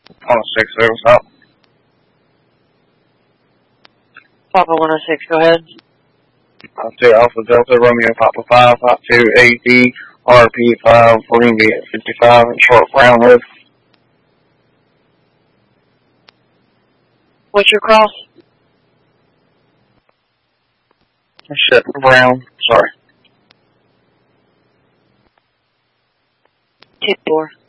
106, there was up. Papa 106, go ahead. 2 Alpha Delta, Romeo Papa 5, Pop 2 AD, RP 5, Green Bay at 55, and short Brown Road. What's your cross? Shit, Brown, sorry. 2-4.